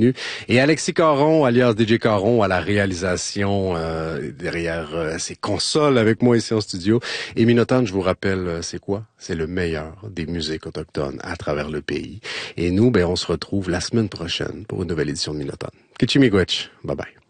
contenu. Et Alexis Caron, alias DJ Caron, à la réalisation derrière ses consoles avec moi ici en studio. Et Minotaure, je vous rappelle, c'est quoi? C'est le meilleur des musiques autochtones à travers le pays. Et nous, on se retrouve la semaine prochaine pour une nouvelle édition de Minotaure. Kichimigwech. Bye bye.